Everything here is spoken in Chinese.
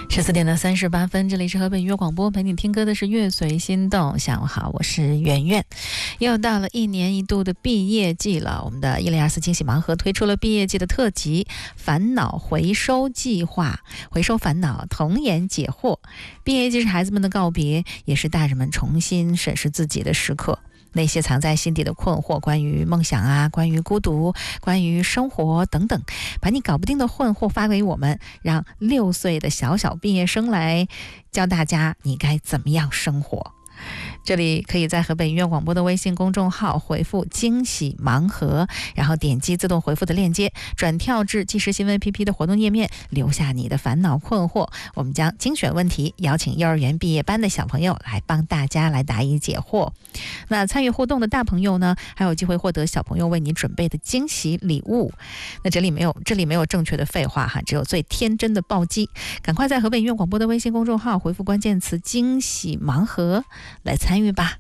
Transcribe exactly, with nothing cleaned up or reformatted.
十四点的三十八分，这里是河北音乐广播，陪你听歌的是乐随心动。下午好，我是圆圆。又到了一年一度的毕业季了，我们的一零二四惊喜盲盒推出了毕业季的特辑烦恼回收计划，回收烦恼，童颜解惑。毕业季是孩子们的告别，也是大人们重新审视自己的时刻。那些藏在心底的困惑，关于梦想啊，关于孤独，关于生活等等，把你搞不定的困惑发给我们，让六岁的小小毕业生来教大家你该怎么样生活。这里可以在河北音乐广播的微信公众号回复惊喜盲盒，然后点击自动回复的链接，转跳至即时新闻 A P P 的活动页面，留下你的烦恼困惑，我们将精选问题，邀请幼儿园毕业班的小朋友来帮大家来答疑解惑。那参与互动的大朋友呢，还有机会获得小朋友为你准备的惊喜礼物。那这里没有这里没有正确的废话哈，只有最天真的暴击。赶快在河北音乐广播的微信公众号回复关键词惊喜盲盒来参与吧。